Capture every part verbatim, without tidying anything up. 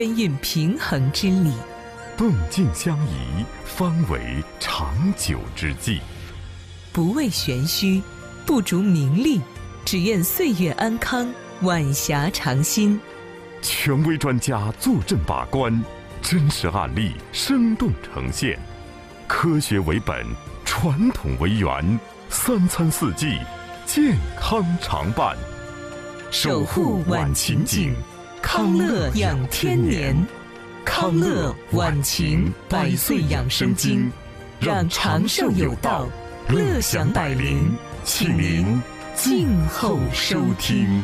天运平衡之理， 动静相宜，方为长久之计。 不为玄虚，不逐名利，只愿岁月安康，晚霞长新。 权威专家坐镇把关，真实案例生动呈现，科学为本，传统为源，三餐四季健康常伴。 守护晚晴景，康乐养天年。康乐晚晴百岁养生经，让长寿有道，乐享百龄，请您静候收听。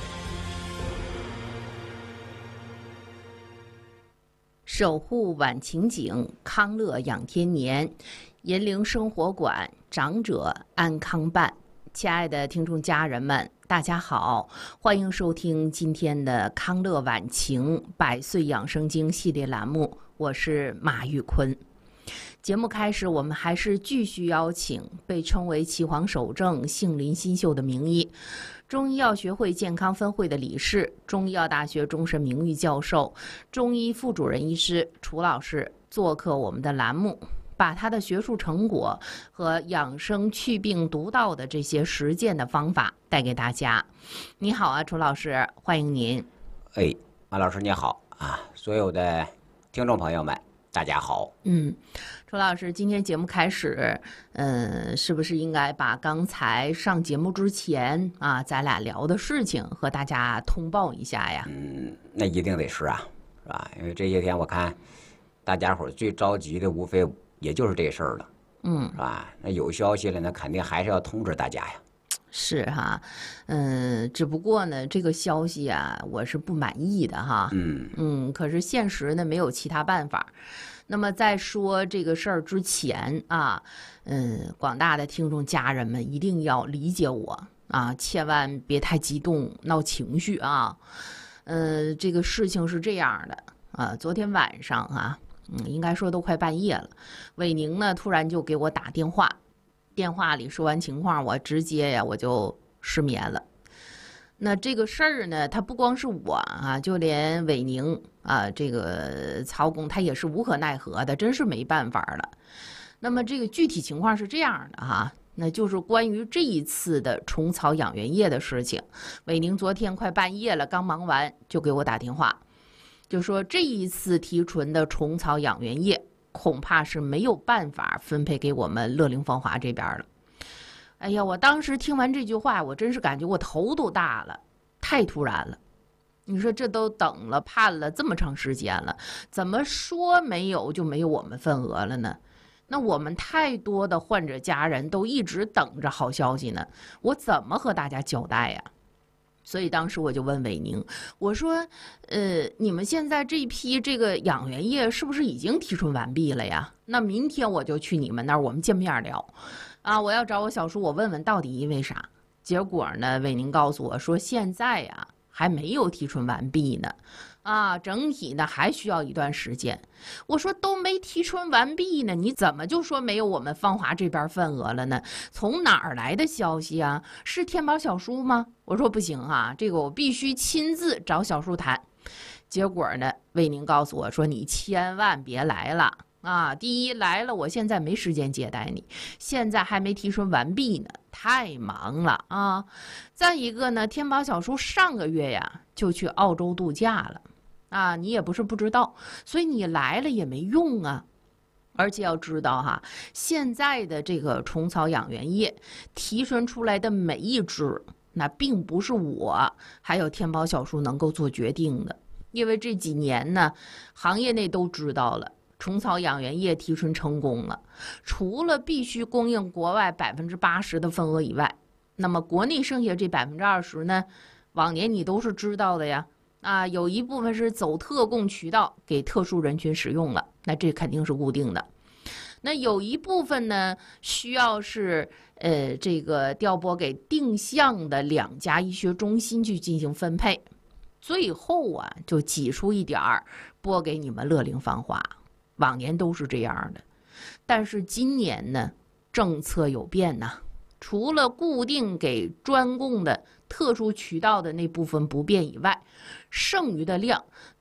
守护晚晴景，康乐养天年，银铃生活馆，长者安康办。亲爱的听众家人们，大家好，欢迎收听今天的康乐晚晴百岁养生经系列栏目，我是马玉坤。节目开始，我们还是继续邀请被称为岐黄守正、杏林新秀的名医，中医药学会健康分会的理事，中医药大学终身名誉教授、中医副主任医师楚老师做客我们的栏目，把他的学术成果和养生祛病独到的这些实践的方法带给大家。你好啊，楚老师，欢迎您。 哎，马老师你好啊，所有的听众朋友们大家好。 嗯，楚老师，今天节目开始，嗯，是不是应该把刚才上节目之前啊，咱俩聊的事情和大家通报一下呀？ 嗯，那一定得是啊，是吧？因为这些天我看大家伙最着急的无非也就是这事儿了， 嗯， 是吧？那有消息了，那肯定还是要通知大家呀。 是哈，嗯，只不过呢，这个消息啊，我是不满意的哈。 嗯嗯，可是现实呢，没有其他办法。那么在说这个事儿之前啊，嗯，广大的听众家人们一定要理解我啊，千万别太激动闹情绪啊。呃，这个事情是这样的啊，昨天晚上啊，嗯，应该说都快半夜了，伟宁呢突然就给我打电话。电话里说完情况，我直接呀我就失眠了。那这个事儿呢，他不光是我啊，就连伟宁啊，这个曹工他也是无可奈何的，真是没办法了。那么这个具体情况是这样的哈，那就是关于这一次的虫草养元液的事情。伟宁昨天快半夜了，刚忙完就给我打电话，就说这一次提纯的虫草养元液恐怕是没有办法分配给我们乐龄芳华这边了。哎呀，我当时听完这句话，我真是感觉我头都大了，太突然了。你说这都等了盼了这么长时间了，怎么说没有就没有我们份额了呢？那我们太多的患者家人都一直等着好消息呢，我怎么和大家交代呀？所以当时我就问伟宁，我说呃，你们现在这批这个养元液是不是已经提纯完毕了呀？那明天我就去你们那儿，我们见面聊啊，我要找我小叔，我问问到底因为啥。结果呢，伟宁告诉我说现在呀还没有提纯完毕呢，啊，整体呢还需要一段时间。我说都没提纯完毕呢，你怎么就说没有我们芳华这边份额了呢？从哪儿来的消息啊？是天宝小叔吗？我说不行啊，这个我必须亲自找小叔谈。结果呢，魏宁告诉我说你千万别来了啊！第一来了，我现在没时间接待你，现在还没提纯完毕呢，太忙了啊！再一个呢，天宝小叔上个月呀就去澳洲度假了。啊，你也不是不知道，所以你来了也没用啊。而且要知道哈，现在的这个虫草养元液提纯出来的每一支，那并不是我还有天宝小叔能够做决定的。因为这几年呢，行业内都知道了，虫草养元液提纯成功了，除了必须供应国外百分之八十的份额以外，那么国内剩下这百分之二十呢，往年你都是知道的呀。啊，有一部分是走特供渠道给特殊人群使用了，那这肯定是固定的。那有一部分呢，需要是呃这个调拨给定向的两家医学中心去进行分配，最后啊就挤出一点儿拨给你们乐龄芳华。往年都是这样的，但是今年呢，政策有变呐。除了固定给专供的特殊渠道的那部分不变以外，剩余的量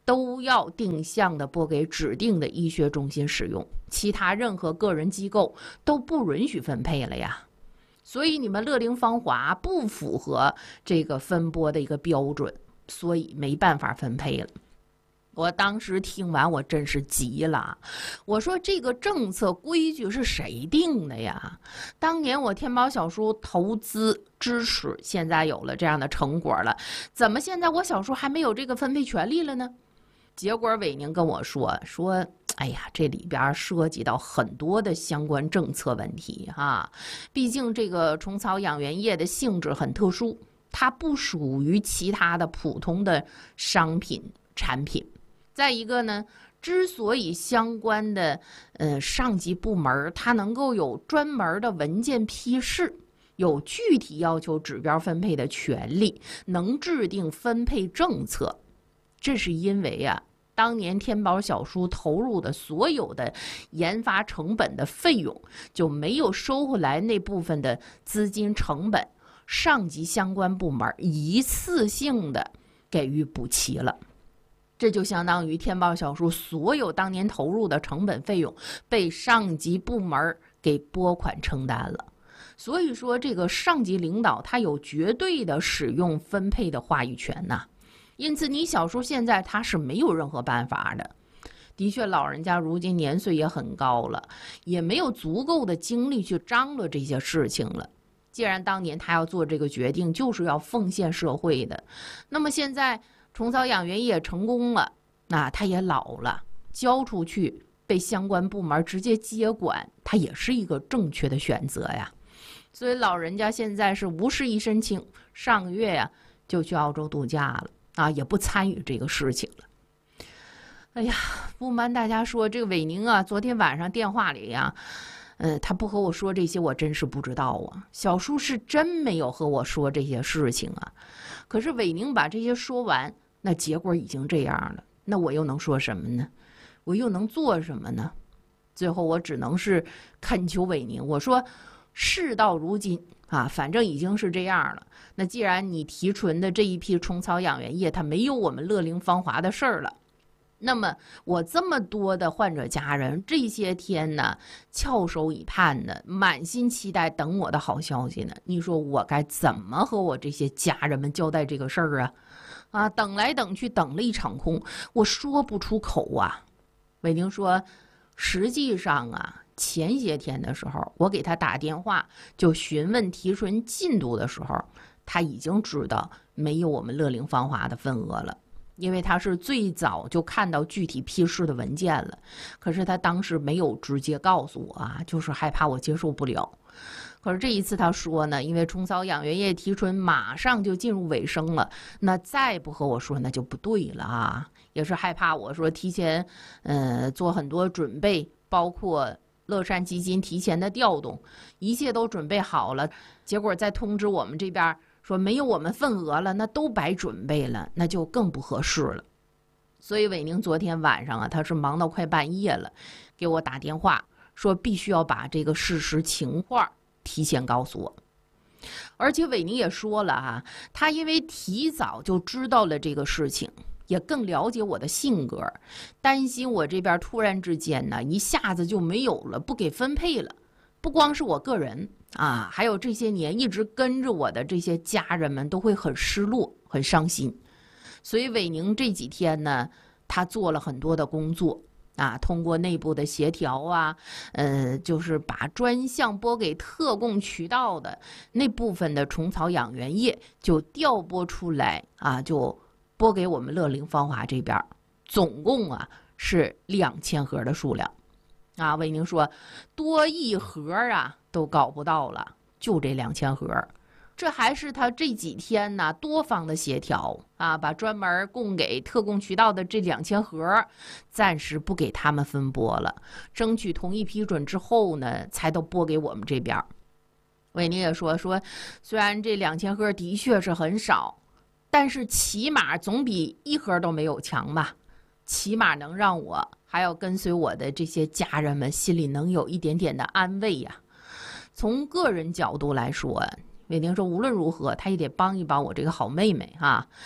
都要定向的拨给指定的医学中心使用，其他任何个人机构都不允许分配了呀。所以你们乐龄芳华不符合这个分拨的一个标准，所以没办法分配了。我当时听完我真是急了，我说这个政策规矩是谁定的呀？当年我天宝小书投资支持，现在有了这样的成果了，怎么现在我小书还没有这个分配权利了呢？结果伟宁跟我说说哎呀，这里边涉及到很多的相关政策问题哈，毕竟这个虫草养源液的性质很特殊，它不属于其他的普通的商品产品。再一个呢，之所以相关的呃上级部门它能够有专门的文件批示，有具体要求指标分配的权利，能制定分配政策，这是因为啊，当年天宝小书投入的所有的研发成本的费用就没有收回来，那部分的资金成本，上级相关部门一次性的给予补齐了。这就相当于天宝小书所有当年投入的成本费用被上级部门给拨款承担了。所以说这个上级领导他有绝对的使用分配的话语权呐、啊，因此你小书现在他是没有任何办法的。的确老人家如今年岁也很高了，也没有足够的精力去张罗这些事情了。既然当年他要做这个决定就是要奉献社会的，那么现在虫草养源液成功了，那他也老了，交出去被相关部门直接接管，他也是一个正确的选择呀。所以老人家现在是无事一身轻，上个月呀就去澳洲度假了啊，也不参与这个事情了。哎呀，不瞒大家说，这个伟宁啊，昨天晚上电话里呀，呃，他不和我说这些，我真是不知道啊。小叔是真没有和我说这些事情啊。可是伟宁把这些说完，那结果已经这样了，那我又能说什么呢？我又能做什么呢？最后我只能是恳求伟宁，我说事到如今啊，反正已经是这样了，那既然你提纯的这一批虫草养源液它没有我们乐龄芳华的事儿了，那么我这么多的患者家人这些天呢翘首以盼的，满心期待等我的好消息呢，你说我该怎么和我这些家人们交代这个事儿啊？啊，等来等去等了一场空，我说不出口啊。伟宁说实际上啊，前些天的时候我给他打电话就询问提纯进度的时候，他已经知道没有我们乐龄芳华的份额了，因为他是最早就看到具体批示的文件了，可是他当时没有直接告诉我啊，就是害怕我接受不了。可是这一次他说呢，因为虫草养源液提纯马上就进入尾声了，那再不和我说那就不对了啊，也是害怕我说提前呃做很多准备，包括乐善基金提前的调动，一切都准备好了，结果再通知我们这边说没有我们份额了，那都白准备了，那就更不合适了。所以伟宁昨天晚上啊，他是忙到快半夜了，给我打电话说必须要把这个事实情况提前告诉我。而且伟宁也说了啊，他因为提早就知道了这个事情，也更了解我的性格，担心我这边突然之间呢一下子就没有了，不给分配了。不光是我个人啊，还有这些年一直跟着我的这些家人们都会很失落很伤心。所以伟宁这几天呢，他做了很多的工作啊，通过内部的协调啊，呃，就是把专项拨给特供渠道的那部分的虫草养源液就调拨出来啊，就拨给我们乐龄芳华这边，总共啊是两千盒的数量啊。伟宁说多一盒啊都搞不到了，就这两千盒。这还是他这几天呢多方的协调啊，把专门供给特供渠道的这两千盒暂时不给他们分拨了，争取同意批准之后呢才都拨给我们这边。伟宁也说说虽然这两千盒的确是很少，但是起码总比一盒都没有强吧，起码能让我还要跟随我的这些家人们心里能有一点点的安慰呀。从个人角度来说，伟宁说无论如何他也得帮一帮我这个好妹妹啊。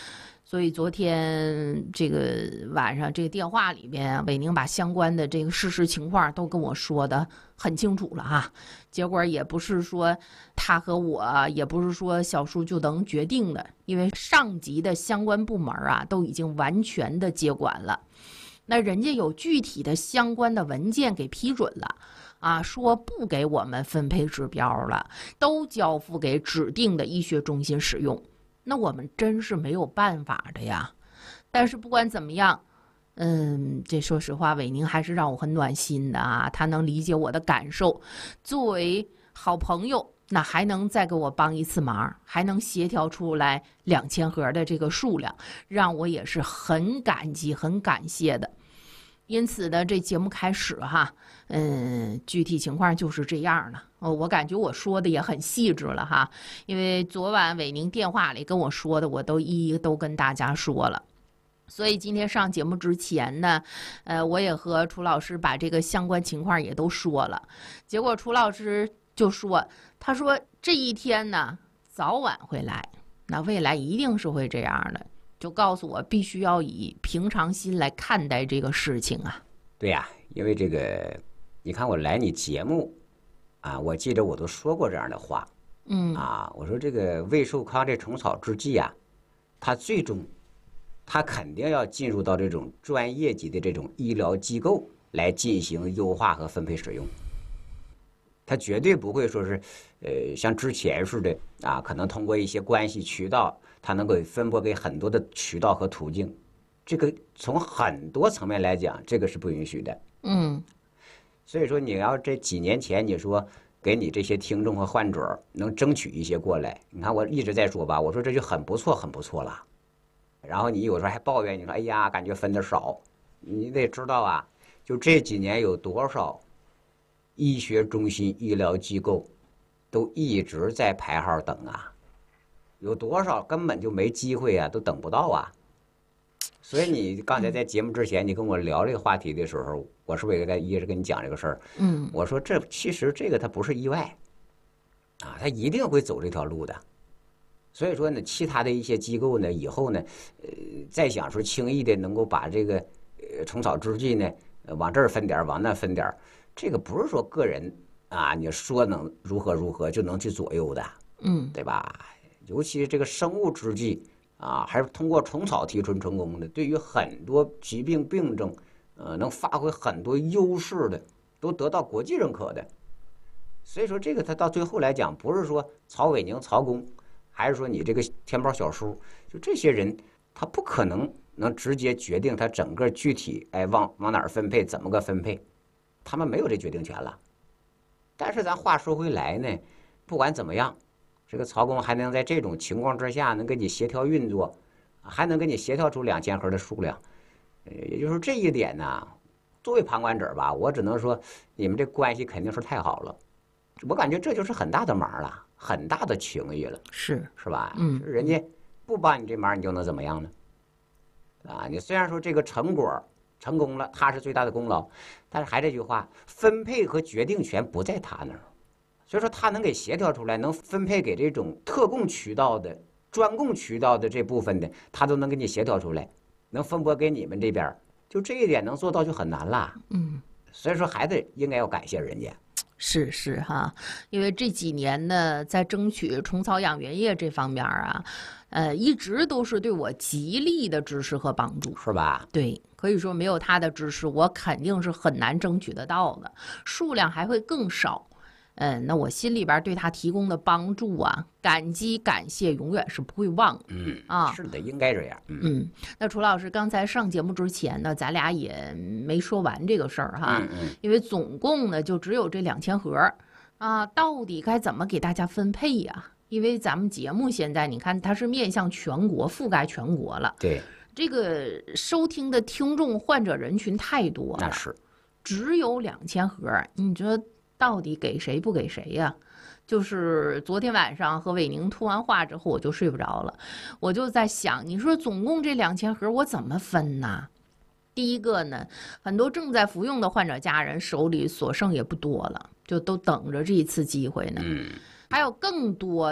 所以昨天这个晚上这个电话里边，伟宁把相关的这个事实情况都跟我说的很清楚了哈。结果也不是说他和我，也不是说小叔就能决定的，因为上级的相关部门啊都已经完全的接管了。那人家有具体的相关的文件给批准了啊，说不给我们分配指标了，都交付给指定的医学中心使用。那我们真是没有办法的呀。但是不管怎么样，嗯，这说实话，伟宁还是让我很暖心的啊，他能理解我的感受。作为好朋友，那还能再给我帮一次忙，还能协调出来两千盒的这个数量，让我也是很感激、很感谢的。因此呢，这节目开始哈，嗯，具体情况就是这样了。哦，我感觉我说的也很细致了哈，因为昨晚伟宁电话里跟我说的，我都一一都跟大家说了。所以今天上节目之前呢，呃，我也和楚老师把这个相关情况也都说了。结果楚老师就说，他说这一天呢，早晚会来，那未来一定是会这样的。就告诉我必须要以平常心来看待这个事情啊。 对呀、啊，因为这个，你看我来你节目，啊，我记得我都说过这样的话， 嗯啊，我说这个魏寿康这虫草制剂啊，它最终，它肯定要进入到这种专业级的这种医疗机构来进行优化和分配使用。它绝对不会说是，呃，像之前似的啊，可能通过一些关系渠道。它能够分拨给很多的渠道和途径，这个从很多层面来讲，这个是不允许的。 嗯， 所以说你要这几年前你说给你这些听众和患者能争取一些过来，你看我一直在说吧，我说这就很不错很不错了。然后你有时候还抱怨，你说哎呀，感觉分的少，你得知道啊，就这几年有多少医学中心、医疗机构都一直在排号等啊。有多少根本就没机会啊，都等不到啊！所以你刚才在节目之前，你跟我聊这个话题的时候，我是不是也在一直跟你讲这个事儿？ 嗯， 我说这其实这个它不是意外，啊，它一定会走这条路的。所以说呢，其他的一些机构呢，以后呢，呃，再想说轻易的能够把这个呃虫草制剂呢，往这儿分点，往那分点，这个不是说个人啊，你说能如何如何就能去左右的， 嗯， 对吧？尤其是这个生物制剂啊，还是通过虫草提纯成功的，对于很多疾病病症，呃，能发挥很多优势的，都得到国际认可的。所以说，这个它到最后来讲，不是说曹伟宁、曹公，还是说你这个天宝小叔，就这些人，他不可能能直接决定他整个具体哎往往哪儿分配，怎么个分配，他们没有这决定权了。但是咱话说回来呢，不管怎么样。这个曹公还能在这种情况之下能跟你协调运作，还能跟你协调出两千盒的数量，呃，也就是说这一点呢，作为旁观者吧，我只能说你们这关系肯定是太好了，我感觉这就是很大的忙了，很大的情谊了， 是是吧？ 嗯， 人家不帮你这忙，你就能怎么样呢？啊，你虽然说这个成果成功了，他是最大的功劳，但是还这句话，分配和决定权不在他那儿。所以说，他能给协调出来，能分配给这种特供渠道的、专供渠道的这部分的，他都能给你协调出来，能分拨给你们这边，就这一点能做到就很难了。 嗯， 所以说，还得应该要感谢人家。 是是哈，因为这几年呢，在争取虫草养源液这方面啊，呃，一直都是对我极力的支持和帮助， 是吧？ 对，可以说没有他的支持，我肯定是很难争取得到的，数量还会更少。嗯，那我心里边对他提供的帮助啊，感激感谢永远是不会忘的。 嗯啊， 是的，应该这样。嗯， 嗯，那楚老师刚才上节目之前呢，咱俩也没说完这个事儿哈， 嗯嗯， 因为总共呢就只有这两千盒啊，到底该怎么给大家分配呀？因为咱们节目现在你看它是面向全国，覆盖全国了， 对， 这个收听的听众患者人群太多了， 那是只有两千盒，你说到底给谁不给谁呀？就是昨天晚上和伟宁通完话之后，我就睡不着了，我就在想，你说总共这两千盒我怎么分呢？第一个呢，很多正在服用的患者家人手里所剩也不多了，就都等着这一次机会呢。 嗯， 还有更多的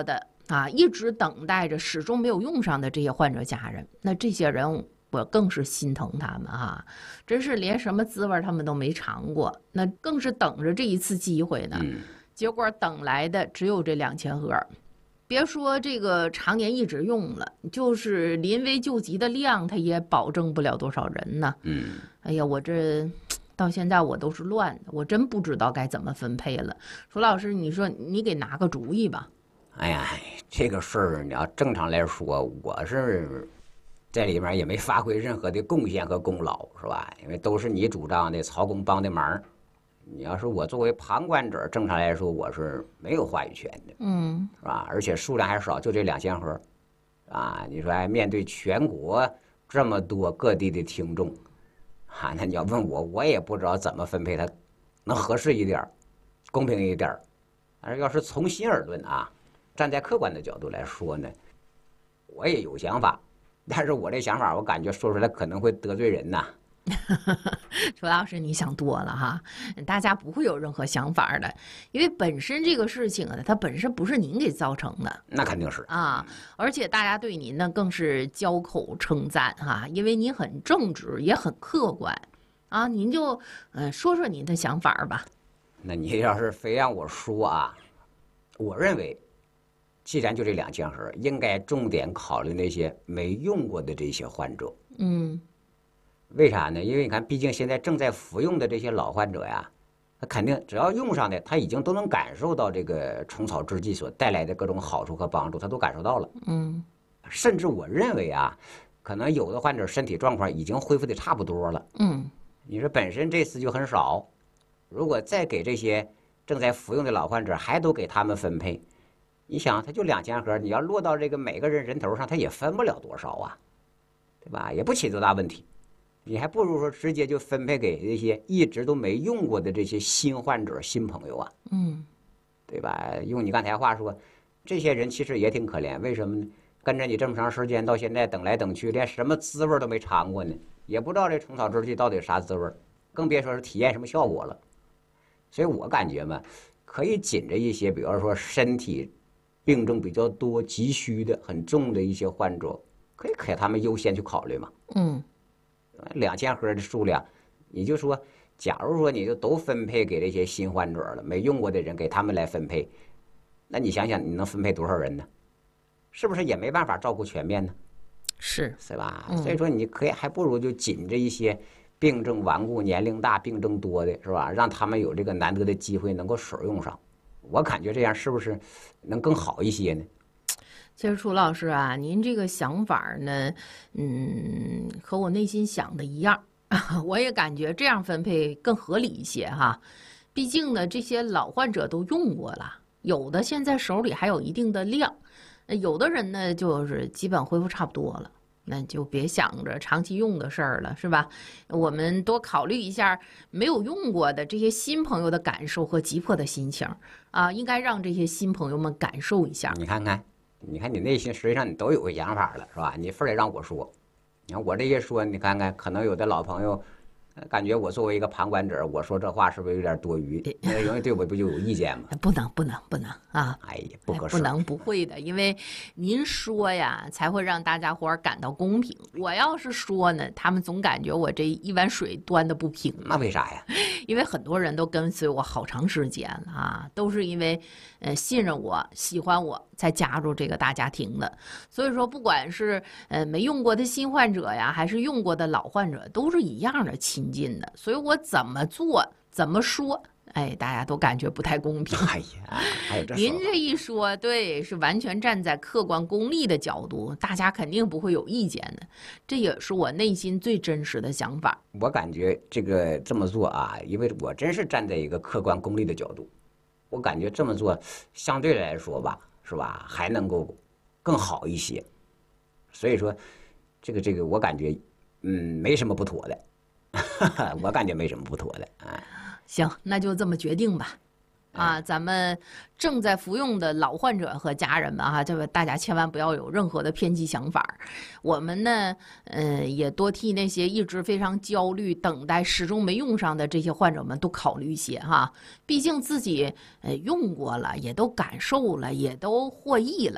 啊，一直等待着，始终没有用上的这些患者家人，那这些人我更是心疼他们啊，真是连什么滋味他们都没尝过，那更是等着这一次机会呢。结果等来的只有这两千盒，别说这个常年一直用了，就是临危救急的量，它也保证不了多少人呢。 嗯， 哎呀，我这到现在我都是乱的，我真不知道该怎么分配了。楚老师，你说你给拿个主意吧。 哎呀，这个事儿你要正常来说，我是在里面也没发挥任何的贡献和功劳，是吧？因为都是你主张的，曹公帮的忙。你要是我作为旁观者，正常来说我是没有话语权的， 嗯， 是吧？而且数量还少，就这两千盒，啊，你说哎，面对全国这么多各地的听众，啊，那你要问我，我也不知道怎么分配它，能合适一点，公平一点。但是要是从心而论啊。站在客观的角度来说呢，我也有想法，但是我这想法我感觉说出来可能会得罪人呐。 楚老师，你想多了哈，大家不会有任何想法的，因为本身这个事情啊，它本身不是您给造成的， 那肯定是啊，而且大家对您呢更是交口称赞哈，因为您很正直，也很客观啊，您就嗯、呃、说说您的想法吧。 那你要是非让我说啊，我认为。既然就这两千盒，应该重点考虑那些没用过的这些患者。 嗯， 为啥呢？因为你看，毕竟现在正在服用的这些老患者呀，他肯定只要用上的，他已经都能感受到这个虫草制剂所带来的各种好处和帮助，他都感受到了。 嗯， 甚至我认为啊，可能有的患者身体状况已经恢复的差不多了。 嗯， 你说本身这次就很少，如果再给这些正在服用的老患者还都给他们分配。你想，他就两千盒，你要落到这个每个人人头上，他也分不了多少啊，对吧？也不起多大问题。你还不如说直接就分配给这些一直都没用过的这些新患者、新朋友啊， 嗯， 对吧？用你刚才话说，这些人其实也挺可怜，为什么呢？跟着你这么长时间，到现在等来等去，连什么滋味都没尝过呢，也不知道这虫草制剂到底啥滋味，更别说是体验什么效果了。所以我感觉嘛，可以紧着一些，比方说身体。病症比较多、急需的、很重的一些患者，可以给他们优先去考虑嘛。 嗯， 两千盒的数量，你就说，假如说你就都分配给这些新患者了，没用过的人给他们来分配，那你想想，你能分配多少人呢？是不是也没办法照顾全面呢？ 是， 是吧？ 嗯、 所以说，你可以还不如就紧着一些病症顽固、年龄大、病症多的，是吧？让他们有这个难得的机会能够使用上。我感觉这样是不是能更好一些呢？ 其实楚老师啊，您这个想法呢，嗯，和我内心想的一样，我也感觉这样分配更合理一些哈。毕竟呢，这些老患者都用过了，有的现在手里还有一定的量，有的人呢就是基本恢复差不多了。那就别想着长期用的事儿了，是吧？我们多考虑一下没有用过的这些新朋友的感受和急迫的心情啊，应该让这些新朋友们感受一下。 你看看，你看你内心实际上你都有个想法了，是吧？你非得让我说，你看我这一说，你看看，可能有的老朋友感觉我作为一个旁观者，我说这话是不是有点多余？那容易对我不就有意见吗？ 不能，不能，不能啊！ 哎呀，不合适， 不能，不会的，因为您说呀，才会让大家伙儿感到公平。我要是说呢，他们总感觉我这一碗水端的不平。 那为啥呀？ 因为很多人都跟随我好长时间了啊，都是因为呃信任我、喜欢我才加入这个大家庭的。所以说，不管是呃没用过的新患者呀，还是用过的老患者，都是一样的亲近的。所以我怎么做、怎么说，哎，大家都感觉不太公平。 哎呀，还有这您这一说，对，是完全站在客观公立的角度，大家肯定不会有意见的。这也是我内心最真实的想法。 我感觉这个这么做啊，因为我真是站在一个客观公立的角度，我感觉这么做相对来说吧，是吧，还能够更好一些。所以说，这个这个，我感觉嗯没什么不妥的，我感觉没什么不妥的，哎。 行，那就这么决定吧。啊，咱们正在服用的老患者和家人们哈，这个大家千万不要有任何的偏激想法。我们呢，呃，也多替那些一直非常焦虑、等待、始终没用上的这些患者们都考虑一些哈。毕竟自己呃用过了，也都感受了，也都获益了。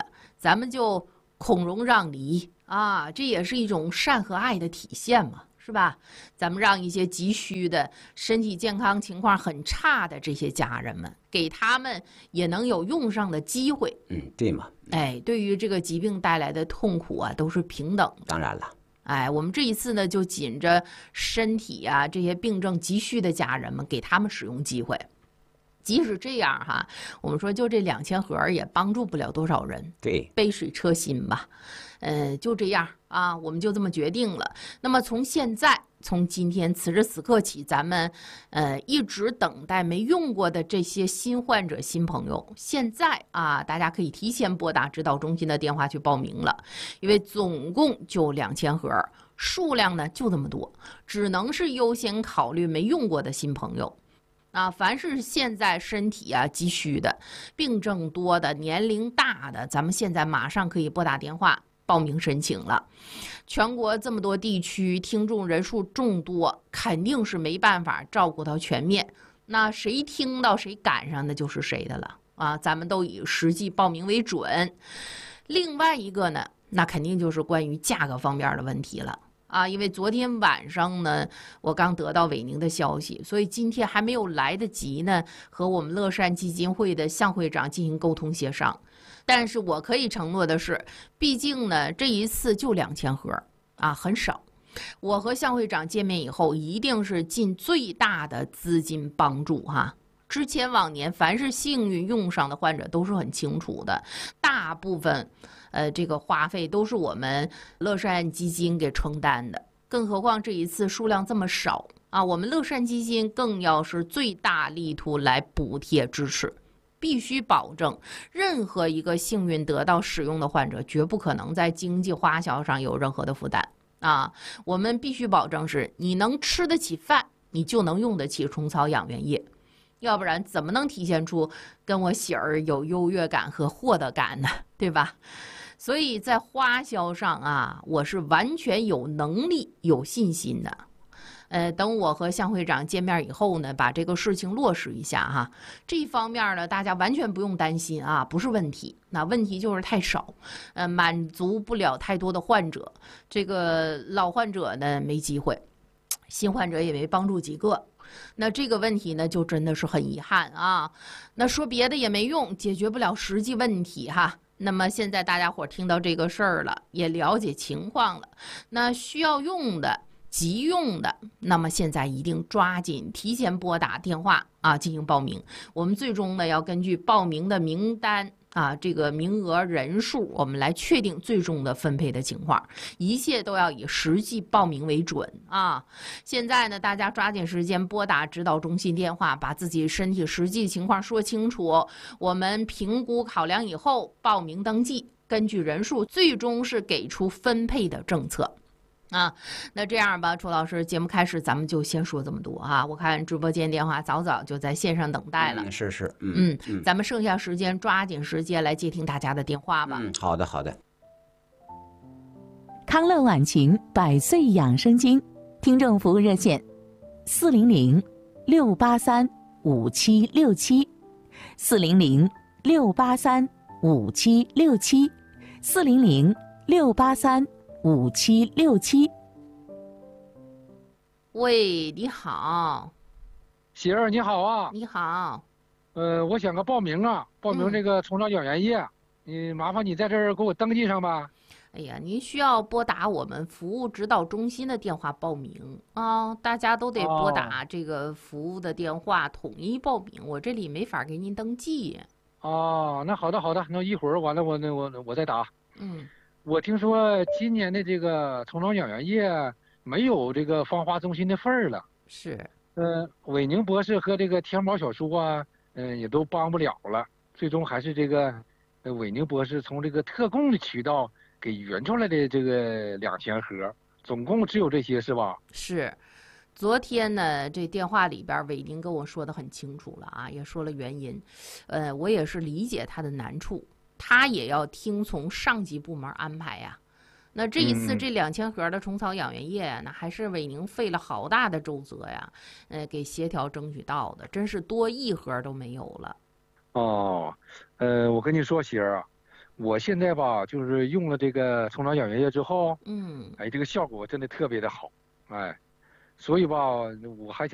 咱们就孔融让梨啊，这也是一种善和爱的体现嘛，是吧？咱们让一些急需的、身体健康情况很差的这些家人们，给他们也能有用上的机会。 嗯，对嘛。 哎，对于这个疾病带来的痛苦啊，都是平等的。 当然了。 哎，我们这一次呢，就紧着身体啊这些病症急需的家人们，给他们使用机会。即使这样哈，我们说就这两千盒也帮助不了多少人， 对， 杯水车薪吧。呃，就这样啊，我们就这么决定了。那么从现在，从今天此时此刻起，咱们呃一直等待没用过的这些新患者、新朋友，现在啊，大家可以提前拨打指导中心的电话去报名了，因为总共就两千盒，数量呢就这么多，只能是优先考虑没用过的新朋友。啊，凡是现在身体啊急需的、病症多的、年龄大的，咱们现在马上可以拨打电话报名申请了。全国这么多地区，听众人数众多，肯定是没办法照顾到全面。那谁听到谁赶上的就是谁的了啊！咱们都以实际报名为准。另外一个呢，那肯定就是关于价格方面的问题了。啊，因为昨天晚上呢，我刚得到伟宁的消息，所以今天还没有来得及呢，和我们乐善基金会的向会长进行沟通协商。但是我可以承诺的是，毕竟呢，这一次就两千盒啊，很少。我和向会长见面以后，一定是尽最大的资金帮助哈。之前往年凡是幸运用上的患者都是很清楚的，大部分呃这个花费都是我们乐善基金给承担的，更何况这一次数量这么少啊，我们乐善基金更要是最大力图来补贴支持，必须保证任何一个幸运得到使用的患者绝不可能在经济花销上有任何的负担啊，我们必须保证是你能吃得起饭，你就能用得起虫草养元液。要不然怎么能体现出跟我喜儿有优越感和获得感呢？对吧？所以在花销上啊，我是完全有能力、有信心的。呃，等我和向会长见面以后呢，把这个事情落实一下哈。这一方面呢，大家完全不用担心啊，不是问题。那问题就是太少，呃，满足不了太多的患者。这个老患者呢没机会，新患者也没帮助几个。那这个问题呢，就真的是很遗憾啊。那说别的也没用，解决不了实际问题哈。那么现在大家伙听到这个事儿了，也了解情况了，那需要用的、急用的，那么现在一定抓紧提前拨打电话啊进行报名。我们最终呢要根据报名的名单啊，这个名额人数，我们来确定最终的分配的情况，一切都要以实际报名为准啊！现在呢，大家抓紧时间拨打指导中心电话，把自己身体实际情况说清楚，我们评估考量以后报名登记，根据人数最终是给出分配的政策。啊，那这样吧，楚老师，节目开始咱们就先说这么多啊。我看直播间电话早早就在线上等待了， 嗯、是是， 嗯嗯嗯， 咱们剩下时间抓紧时间来接听大家的电话吧。 嗯，好的好的。 康乐晚晴百岁养生经听众服务热线：四零零六八三五七六七，四零零六八三五七六七，四零零六八三。五七六七， 喂，你好， 喜儿你好啊， 你好， 呃，我想个报名啊，报名这个虫草养元液，你、嗯、麻烦你在这儿给我登记上吧。 哎呀，您需要拨打我们服务指导中心的电话报名啊，大家都得拨打这个服务的电话、哦、统一报名，我这里没法给您登记。 哦，那好的好的，那一会儿完了我那我我再打。 嗯。 我听说今年的这个虫草养元液没有这个芳华中心的份儿了。 是。 呃，伟宁博士和这个天猫小叔啊，嗯、呃，也都帮不了了。最终还是这个，呃，伟宁博士从这个特供的渠道给匀出来的这个两千盒，总共只有这些是吧？ 是。昨天呢，这电话里边伟宁跟我说的很清楚了啊，也说了原因。呃，我也是理解他的难处。他也要听从上级部门安排呀。那这一次这两千盒的虫草养元液，那还是伟宁费了好大的周折呀，呃，给协调争取到的，真是多一盒都没有了。 哦，呃，我跟你说，喜儿啊， 我现在吧，就是用了这个虫草养元液之后， 嗯， 哎，这个效果真的特别的好，哎，所以吧，我还想。